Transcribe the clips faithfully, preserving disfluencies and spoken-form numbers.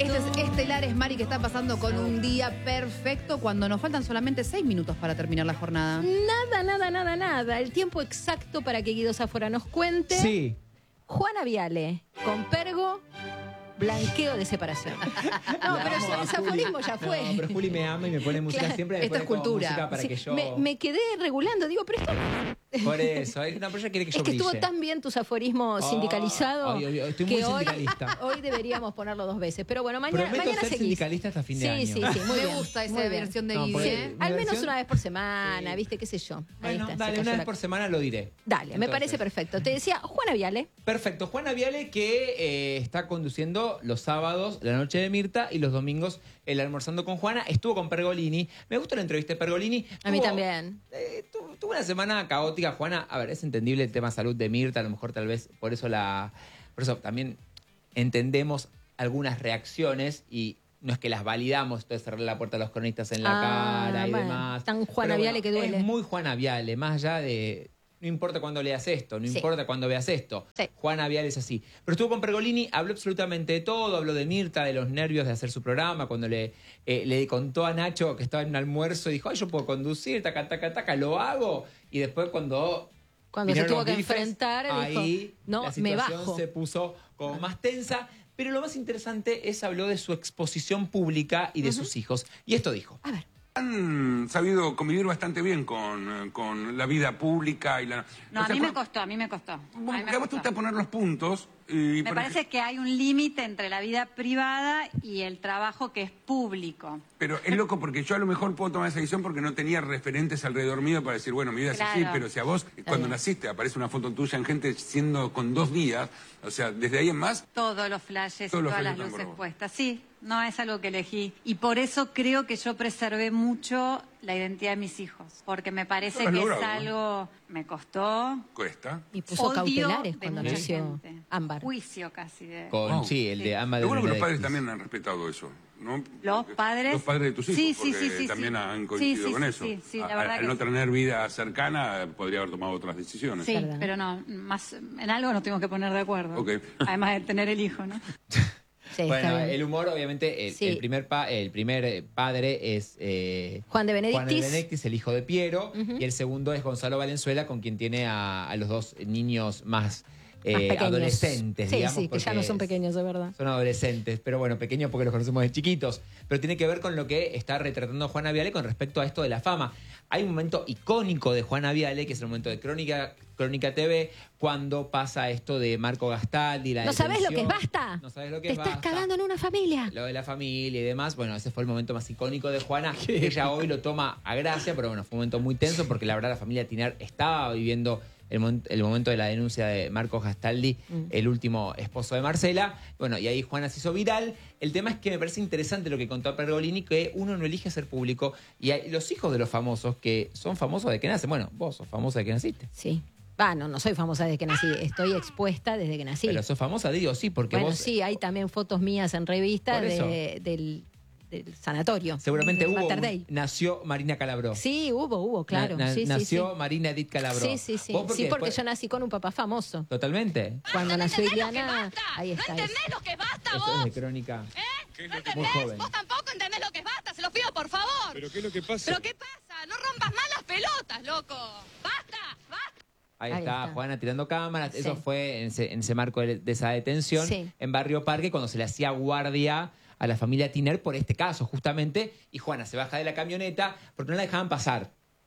Este es Estelares, Mari, que está pasando con un día perfecto cuando nos faltan solamente seis minutos para terminar la jornada. Nada, nada, nada, nada. El tiempo exacto para que Guido Zafora nos cuente. Sí. Juana Viale, con Pergo, blanqueo de separación. No, pero amo a ese aforismo Juli. ya fue. No, pero Juli me ama y me pone música Claro. siempre. Me Esto pone es como cultura. música para Sí, que yo... me, me quedé regulando, digo, pero esto... Por eso, no, pero ella quiere que yo Es que estuvo brille. tan bien tus aforismos Oh, sindicalizados ay, ay, ay, estoy que muy hoy, sindicalista. hoy deberíamos ponerlo dos veces. Pero bueno, mañana, Prometo mañana ser seguís. sindicalista hasta fin de sí, año. Sí, sí, muy Me bien, gusta esa muy bien. versión de No, Guille. porque- ¿eh? ¿Mi Al menos versión? una vez por semana, Sí. ¿viste? ¿Qué sé yo? Ahí Bueno, está, se dale, cayó una la- vez por semana lo diré. Dale, me Entonces, parece perfecto. Te decía, Juana Viale. Perfecto. Juana Viale que eh, está conduciendo los sábados la noche de Mirta y los domingos el almorzando con Juana. Estuvo con Pergolini. Me gustó la entrevista de Pergolini. A mí Tuvo- también. Eh, tu- tuvo una semana caótica, Juana. A ver, es entendible el tema salud de Mirta, a lo mejor tal vez por eso la. Por eso también entendemos algunas reacciones y no es que las validamos, esto de cerrar la puerta a los cronistas en la Ah, cara y bueno, demás. tan Juana Pero Viale que duele. Es muy Juana Viale, más allá de. No importa cuándo leas esto, no Sí. importa cuándo veas esto. Sí. Juana Viale es así. Pero estuvo con Pergolini, habló absolutamente de todo, habló de Mirta, de los nervios de hacer su programa, cuando le, eh, le contó a Nacho que estaba en un almuerzo y dijo, ay, yo puedo conducir, taca, taca, taca, lo hago. Y después cuando... Cuando se vinieron tuvo los que bifes, enfrentar, ahí dijo, no, la me situación bajo. se puso como más tensa. Pero lo más interesante es habló de su exposición pública y de sus hijos. Y esto dijo. A ver. Han sabido convivir bastante bien con, con la vida pública y la... No, o a sea, mí me por- costó, a mí me costó. A mí me Porque a vos te costó. gusta poner los puntos y... Me por parece ej- que hay un límite entre la vida privada y el trabajo que es público. Pero es loco porque yo a lo mejor puedo tomar esa decisión porque no tenía referentes alrededor mío para decir, bueno, mi vida es así, Claro. pero si a vos, cuando bien. naciste, aparece una foto tuya en gente siendo con dos días, o sea, desde ahí en más... Todos los flashes Todos y los todas las flashes están luces por vos. puestas. Sí, no es algo que elegí. Y por eso creo que yo preservé mucho la identidad de mis hijos. Porque me parece Lo has que es logrado, ¿eh? algo... Me costó. Cuesta. Y puso odio cautelares de cuando mucha nació gente. Ámbar. Juicio casi de... Con, Wow. sí, el de Sí. Ámbar de Lo bueno que los padres Benedictis. también han respetado eso, ¿no? Los Porque- padres- Los padres de tus hijos, Sí, sí, porque sí, sí, también sí. han coincidido Sí, sí, con sí, eso. sí, sí, la A- verdad al que no sí. tener vida cercana, podría haber tomado otras decisiones. Sí, Verdad. pero no, más en algo nos tenemos que poner de acuerdo. Ok. Además de tener el hijo, ¿no? Sí, está Bueno, bien. el humor, obviamente, el, Sí. el primer pa- el primer eh, padre es eh, Juan de Benedictis. Juan de Benedictis, el hijo de Piero, y el segundo es Gonzalo Valenzuela, con quien tiene a, a los dos niños más, eh, Más pequeños. adolescentes, Sí, digamos. sí, que ya no porque son pequeños, de verdad. Son adolescentes, pero bueno, pequeños porque los conocemos de chiquitos. Pero tiene que ver con lo que está retratando Juana Viale con respecto a esto de la fama. Hay un momento icónico de Juana Viale, que es el momento de Crónica, Crónica T V, cuando pasa esto de Marco Gastaldi, la ¿No sabés lo que es detención. basta? No sabés lo que Te es estás basta. cagando en una familia. Lo de la familia y demás, bueno, ese fue el momento más icónico de Juana. Ella hoy lo toma a gracia, pero bueno, fue un momento muy tenso porque la verdad la familia Tiner estaba viviendo el, mon- el momento de la denuncia de Marcos Gastaldi, Mm. el último esposo de Marcela. Bueno, y ahí Juana se hizo viral. El tema es que me parece interesante lo que contó Pergolini, que uno no elige ser público. Y hay los hijos de los famosos, que son famosos de que nacen. Bueno, vos sos famosa de que naciste. Sí. Ah, no, no soy famosa desde que nací. Estoy expuesta desde que nací. Pero sos famosa, digo, sí, porque bueno, vos... sí, hay también fotos mías en revistas Por eso. de- del, del sanatorio. Seguramente del hubo... Mater un- Dei. nació Marina Calabró. Sí, hubo, hubo, claro. Na- na- sí, sí, nació sí. Marina Edith Calabró. Sí, sí, sí. Vos Sí, porque después- yo nací con un papá famoso. Totalmente. Cuando ¿No nació entendés lo que Iliana, basta? ahí está. ¿No eso. entendés lo que basta Eso vos? es de Crónica. ¿Eh? ¿No Muy entendés? joven. Vos tampoco entendés lo que es basta, se lo pido por favor. ¿Pero qué es lo que pasa? ¿Pero qué pasa? No rompas más las pelotas, loco. Basta, basta. Ahí, Ahí está, está. Juana tirando cámaras. Eso Sí. fue en ese, en ese marco de, de esa detención Sí. en Barrio Parque, cuando se le hacía guardia a la familia Tiner por este caso, justamente. Y Juana se baja de la camioneta porque no la dejaban pasar.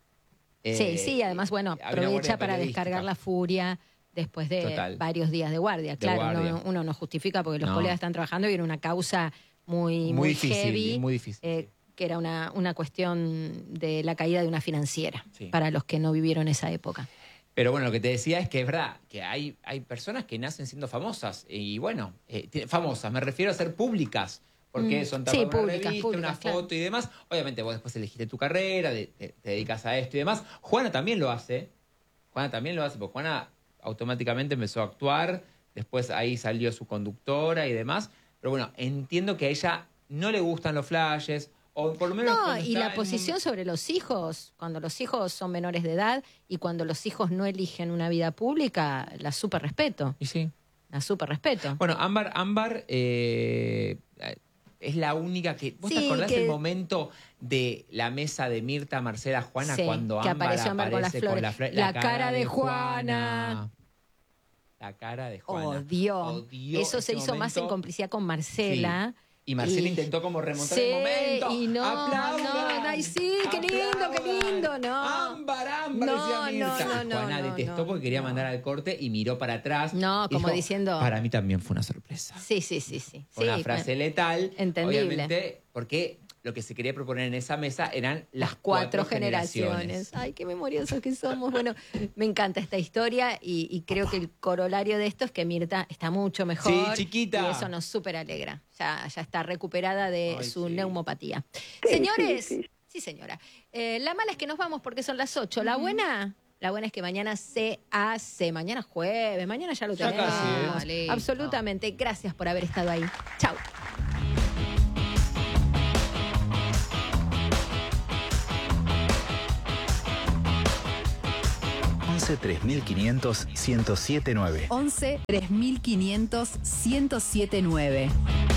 Eh, Sí, sí, además, bueno, había una aprovecha guardia para periodística. descargar la furia después de Total. varios días de guardia. Claro, guardia. Uno, uno no justifica porque los No. colegas están trabajando y era una causa muy, Muy muy, difícil, heavy. muy difícil. eh, que era una, una cuestión de la caída de una financiera, Sí. para los que no vivieron esa época. Pero bueno, lo que te decía es que es verdad que hay, hay personas que nacen siendo famosas. Y bueno, eh, ti- famosas, me refiero a ser públicas. Porque Mm, son sí, tapas de una públicas, revista, públicas, una claro. foto y demás. Obviamente vos después elegiste tu carrera, de- te, te dedicas a esto y demás. Juana también lo hace. Juana también lo hace, porque Juana automáticamente empezó a actuar. Después ahí salió su conductora y demás. Pero bueno, entiendo que a ella no le gustan los flashes. O por lo menos No, cuando y está la en un- posición sobre los hijos, cuando los hijos son menores de edad y cuando los hijos no eligen una vida pública, la súper respeto. Y sí. La súper respeto. Bueno, Ámbar, Ámbar eh, es la única que... ¿Vos Sí, te acordás que- el momento de la mesa de Mirta, Marcela, Juana, Sí, cuando que Ámbar apareció Ámbar con las aparece con la, flores. fle- La cara de Juana. La cara de Juana. Odió. Odió Eso se ese hizo más en momento. complicidad con Marcela. Sí. Y Marcela Y- intentó como remontar Sí, el momento. y no, ¡Aplaudan! no, ay, sí, qué lindo, qué ¡Aplaudan! lindo, no. Ámbar, Ámbar, No, decía no, Mirta. no, no, Juana no, detestó no, porque quería no. mandar al corte y miró para atrás. No, y como dijo, diciendo- Para mí también fue una sorpresa. Sí, sí, sí, sí. Fue Sí, una frase letal. entendible. Obviamente, porque lo que se quería proponer en esa mesa eran las, Las cuatro, cuatro generaciones. Ay, qué memoriosos que somos. Bueno, me encanta esta historia y, y creo que el corolario de esto es que Mirta está mucho mejor. Sí, chiquita. Y eso nos súper alegra. Ya, ya está recuperada de Ay, su sí. neumopatía. Sí, Señores, sí, sí. sí, señora. Eh, la mala es que nos vamos porque son las ocho. La buena... La buena es que mañana se hace, mañana jueves, mañana ya lo Ya tenemos. casi, ¿eh? Absolutamente. Gracias por haber estado ahí. Chau. once tres mil quinientos ciento siete nueve. once tres mil quinientos ciento siete nueve.